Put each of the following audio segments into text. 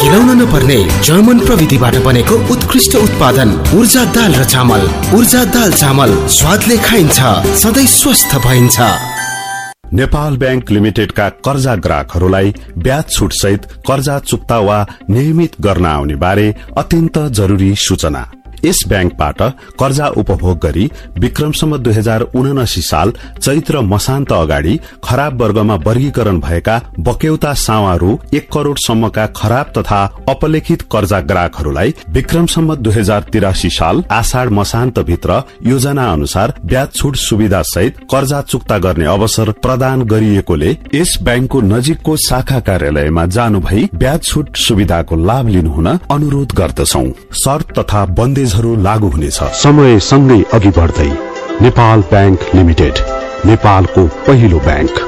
केलाउन नपर्ने जर्मन प्रविधिबाट बनेको उत्कृष्ट उत्पादन ऊर्जा दाल र चामल। ऊर्जा दाल चामल स्वादले खाइन्छ, सधैँ स्वस्थ भइन्छ। नेपाल बैंक लिमिटेडका कर्जा ग्राहकहरूलाई ब्याज छुट सहित कर्जा चुक्ता वा नियमित गर्न आउने बारे अत्यन्त जरुरी सूचना। यस बैंकबाट कर्जा उपभोग गरी विक्रमसम्म 2079 साल चैत्र मसान्त अगाडि खराब वर्गमा वर्गीकरण भएका बक्यौता सावा रु 1 करोड़ सम्मका खराब तथा अपलेखित कर्जा ग्राहकहरूलाई विक्रमसम्म 2083 साल आषाढ़ मसान्त भित्र योजना अनुसार ब्याज छुट सुविधा सहित कर्जा चुक्ता गर्ने अवसर प्रदान गरिएकोले यस बैंकको नजिकको शाखा कार्यालयमा जानु भई ब्याज छुट सुविधाको लाभ लिनुहुन अनुरोध गर्दछौं। शर्त तथा बन्देज लागू हुनेछ। समय सँगै अघि बढ्दै नेपाल बैंक लिमिटेड, नेपालको पहिलो बैंक।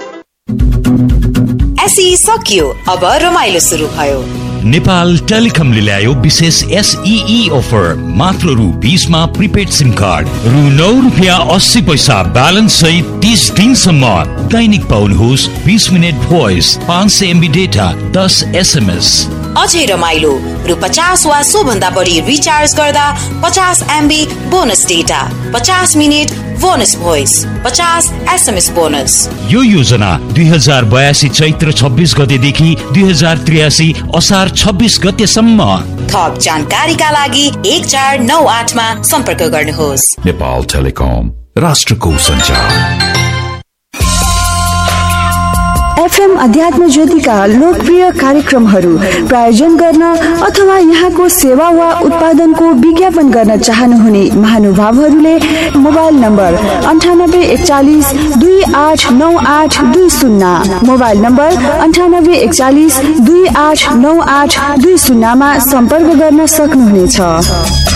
एसई सकियो, अब रमाइलो सुरु भयो। नेपाल टेलिकमले ल्यायो विशेष एसईई अफर। मात्र रु 20 मा प्रिपेड सिम कार्ड, रु 9 रुपैयाँ 80 पैसा ब्यालेन्स सहित 30 दिनसम्म दैनिक पाउनुहोस् 20 minute voice, 500 MB data, 10 SMS। अझै रमाइलो, रु 50 वा सो भन्दा बढी रिचार्ज गर्दा 50 MB bonus data, 50 minute bonus voice, 50 SMS bonus. यो योजना 2082 चैत्र 26 गतेदेखि 2083 असार 26 गतेसम्म। थप जानकारीका लागि 1498 मा सम्पर्क गर्नुहोस्। नेपाल टेलिकम, राष्ट्रको सञ्चार। एफएम अध्यात्म ज्योतिका लोकप्रिय कार्यक्रमहरू प्रायोजन गर्न अथवा यहाँको सेवा वा उत्पादनको विज्ञापन गर्न चाहनुहुने महानुभावहरूले मोबाइल नम्बर 9841 289820, मोबाइल नम्बर 9841 289820 मा सम्पर्क गर्न सक्नुहुनेछ।